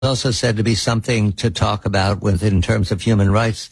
also said to be something to talk about with in terms of human rights.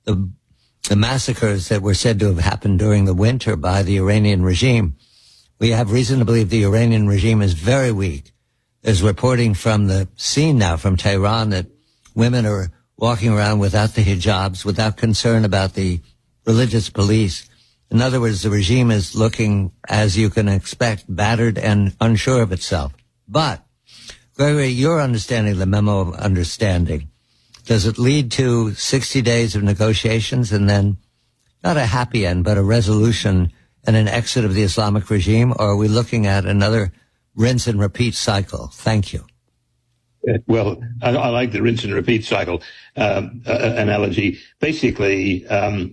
The massacres that were said to have happened during the winter by the Iranian regime. We have reason to believe the Iranian regime is very weak. There's reporting from the scene now from Tehran that women are walking around without the hijabs, without concern about the religious police. In other words, the regime is looking, as you can expect, battered and unsure of itself. But, Gregory, your understanding of the memo of understanding, does it lead to 60 days of negotiations and then not a happy end, but a resolution and an exit of the Islamic regime? Or are we looking at another rinse and repeat cycle? Thank you. Well, I like the rinse and repeat cycle analogy. Basically,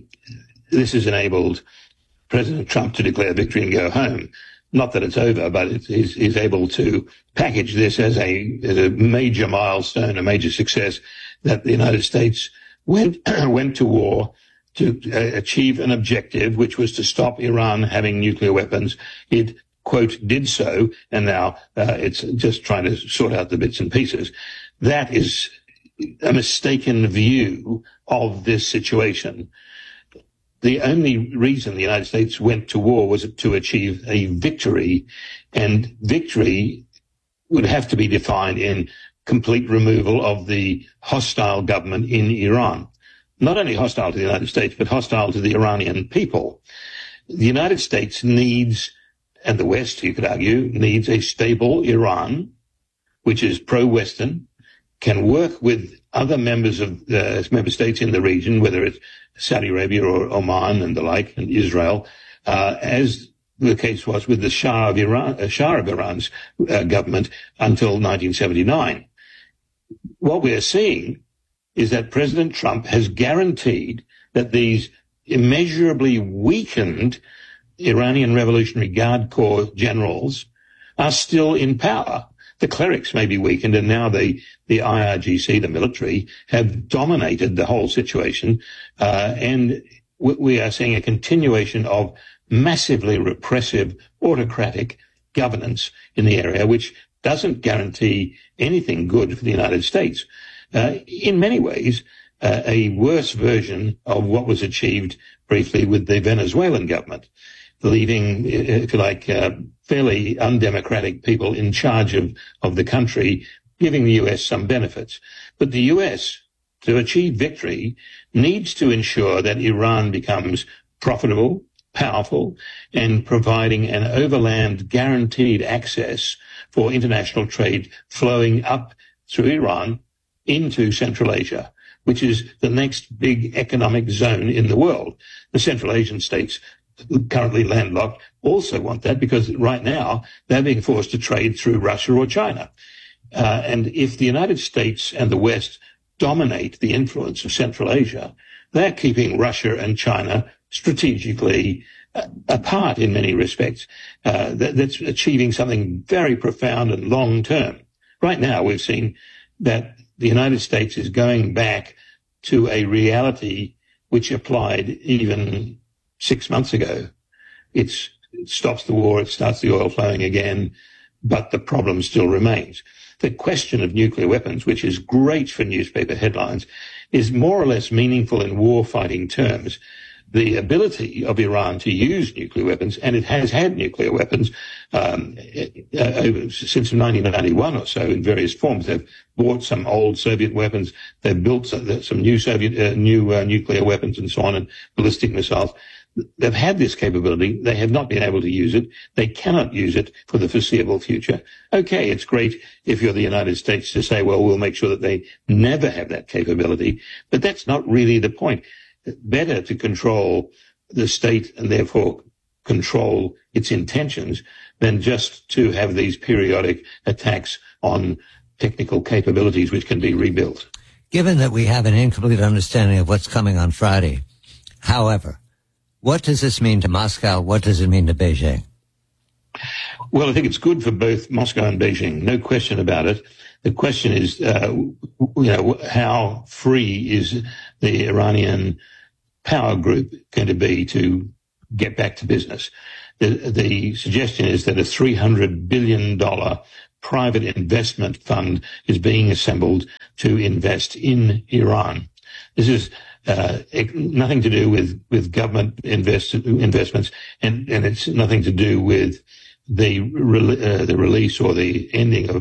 this has enabled President Trump to declare victory and go home. Not that it's over, but he's able to package this as a major milestone, a major success, that the United States went to war to achieve an objective, which was to stop Iran having nuclear weapons. It, quote, did so, and now it's just trying to sort out the bits and pieces. That is a mistaken view of this situation. The only reason the United States went to war was to achieve a victory, and victory would have to be defined in complete removal of the hostile government in Iran. Not only hostile to the United States, but hostile to the Iranian people. The United States needs, and the West, you could argue, needs a stable Iran, which is pro-Western, can work with other members of member states in the region, whether it's Saudi Arabia or Oman and the like, and Israel, as the case was with the Shah of Iran's government until 1979. What we're seeing is that President Trump has guaranteed that these immeasurably weakened Iranian Revolutionary Guard Corps generals are still in power. The clerics may be weakened, and now the IRGC, the military, have dominated the whole situation, and we are seeing a continuation of massively repressive, autocratic governance in the area, which doesn't guarantee anything good for the United States. In many ways, a worse version of what was achieved briefly with the Venezuelan government, leaving, if you like, fairly undemocratic people in charge of the country, giving the U.S. some benefits. But the U.S., to achieve victory, needs to ensure that Iran becomes profitable, powerful, and providing an overland guaranteed access for international trade flowing up through Iran into Central Asia, which is the next big economic zone in the world. The Central Asian states, currently landlocked, also want that because right now they're being forced to trade through Russia or China. And if the United States and the West dominate the influence of Central Asia, they're keeping Russia and China strategically apart in many respects. That's achieving something very profound and long term. Right now, we've seen that the United States is going back to a reality which applied even 6 months ago. It stops the war, it starts the oil flowing again, but the problem still remains. The question of nuclear weapons, which is great for newspaper headlines, is more or less meaningful in war-fighting terms. The ability of Iran to use nuclear weapons, and it has had nuclear weapons since 1991 or so in various forms. They've bought some old Soviet weapons, they've built some new nuclear weapons and so on, and ballistic missiles. They've had this capability. They have not been able to use it. They cannot use it for the foreseeable future. Okay, it's great if you're the United States to say, well, we'll make sure that they never have that capability. But that's not really the point. Better to control the state and therefore control its intentions than just to have these periodic attacks on technical capabilities which can be rebuilt. Given that we have an incomplete understanding of what's coming on Friday, however, what does this mean to Moscow? What does it mean to Beijing? Well, I think it's good for both Moscow and Beijing, no question about it. The question is, how free is the Iranian power group going to be to get back to business? The suggestion is that a $300 billion private investment fund is being assembled to invest in Iran. This is nothing to do with government investments, and it's nothing to do with the release or the ending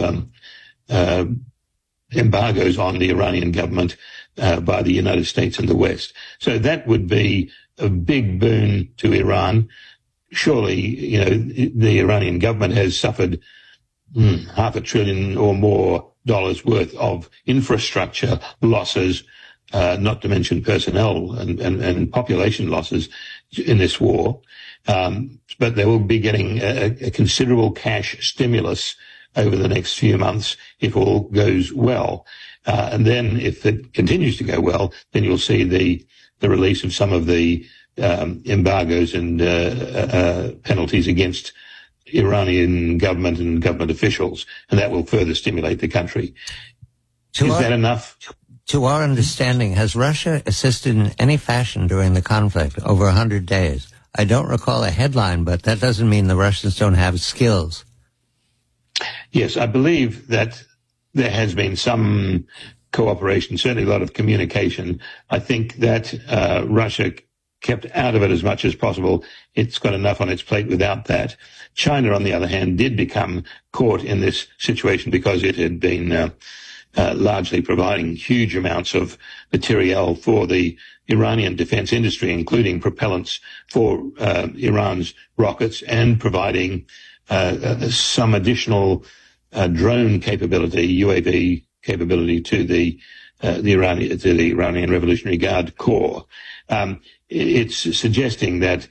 of embargoes on the Iranian government by the United States and the West. So that would be a big boon to Iran. Surely, the Iranian government has suffered $500 billion or more worth of infrastructure losses, not to mention personnel and population losses in this war. But they will be getting a considerable cash stimulus over the next few months if all goes well. And then if it continues to go well, then you'll see the release of some of the embargoes and penalties against Iranian government and government officials, and that will further stimulate the country. Is that enough? To our understanding, has Russia assisted in any fashion during the conflict over 100 days? I don't recall a headline, but that doesn't mean the Russians don't have skills. Yes, I believe that there has been some cooperation, certainly a lot of communication. I think that Russia kept out of it as much as possible. It's got enough on its plate without that. China, on the other hand, did become caught in this situation because it had been largely providing huge amounts of materiel for the Iranian defense industry, including propellants for Iran's rockets, and providing some additional drone capability, UAV capability to the Iranian Revolutionary Guard Corps. It's suggesting that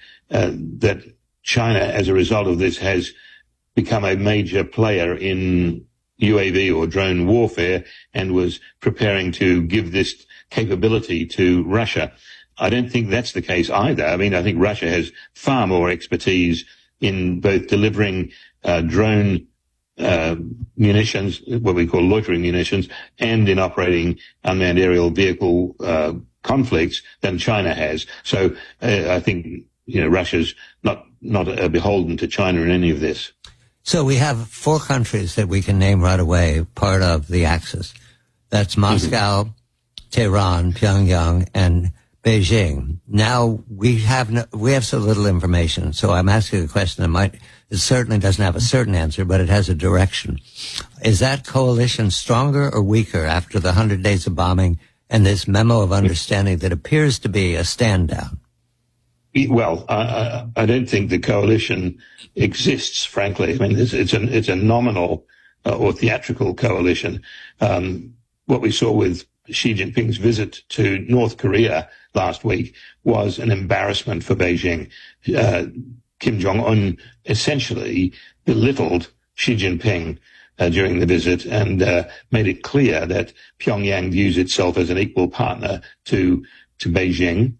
China, as a result of this, has become a major player in UAV or drone warfare and was preparing to give this capability to Russia. I don't think that's the case either. I mean, I think Russia has far more expertise in both delivering drone munitions, what we call loitering munitions, and in operating unmanned aerial vehicle conflicts than China has. So I think Russia's not beholden to China in any of this. So we have 4 countries that we can name right away, part of the Axis. That's Moscow, Tehran, Pyongyang, and Beijing. Now we have so little information, so I'm asking a question that it certainly doesn't have a certain answer, but it has a direction. Is that coalition stronger or weaker after the 100 days of bombing and this memo of understanding that appears to be a stand down? Well, I don't think the coalition exists, frankly. I mean, it's a nominal or theatrical coalition. What we saw with Xi Jinping's visit to North Korea last week was an embarrassment for Beijing. Kim Jong-un essentially belittled Xi Jinping during the visit and made it clear that Pyongyang views itself as an equal partner to Beijing.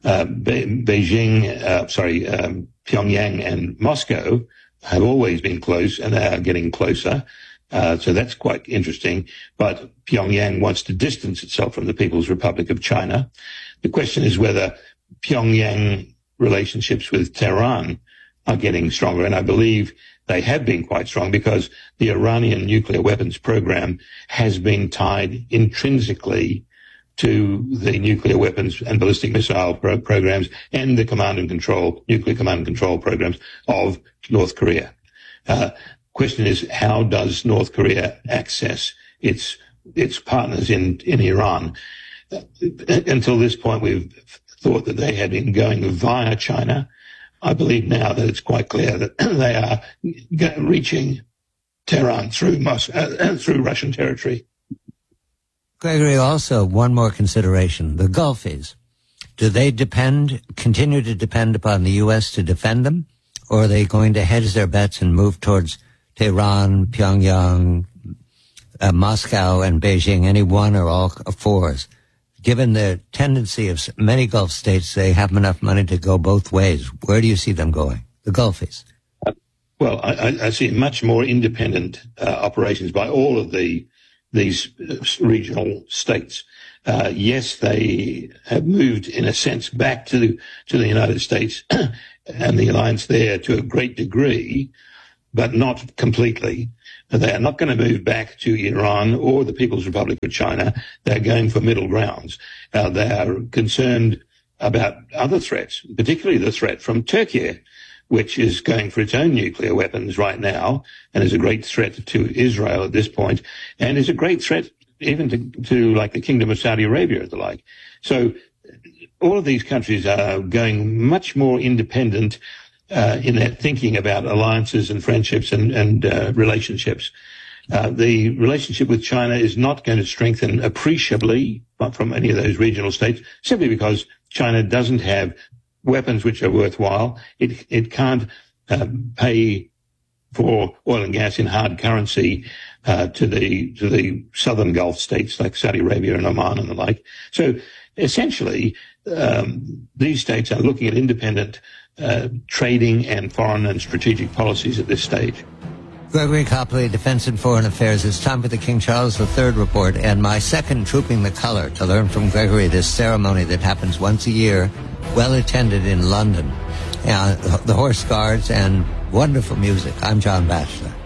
Pyongyang and Moscow have always been close, and they are getting closer. So that's quite interesting. But Pyongyang wants to distance itself from the People's Republic of China. The question is whether Pyongyang relationships with Tehran are getting stronger, and I believe they have been quite strong because the Iranian nuclear weapons program has been tied intrinsically to the nuclear weapons and ballistic missile programs and the nuclear command and control programs of North Korea. Question is, how does North Korea access its partners in Iran? Until this point, we've thought that they had been going via China. I believe now that it's quite clear that they are reaching Tehran through Russian territory. Gregory, also one more consideration. The Gulfies, do they continue to depend upon the U.S. to defend them? Or are they going to hedge their bets and move towards Tehran, Pyongyang, Moscow, and Beijing, any one or all 4s? Given the tendency of many Gulf states, they have enough money to go both ways. Where do you see them going, the Gulfies? Well, I see much more independent operations by all of these regional states. Yes, they have moved, in a sense, back to the United States and the alliance there to a great degree, but not completely. They are not going to move back to Iran or the People's Republic of China. They're going for middle grounds. They are concerned about other threats, particularly the threat from Turkey, which is going for its own nuclear weapons right now and is a great threat to Israel at this point, and is a great threat even to like the Kingdom of Saudi Arabia and the like. So all of these countries are going much more independent in their thinking about alliances and friendships and relationships. The relationship with China is not going to strengthen appreciably from any of those regional states, simply because China doesn't have weapons which are worthwhile. It can't pay for oil and gas in hard currency to the southern Gulf states like Saudi Arabia and Oman and the like. So essentially, these states are looking at independent trading and foreign and strategic policies at this stage. Gregory Copley, Defense and Foreign Affairs. It's time for the King Charles III report, and my second Trooping the Color, to learn from Gregory this ceremony that happens once a year, well attended in London. The Horse Guards and wonderful music. I'm John Batchelor.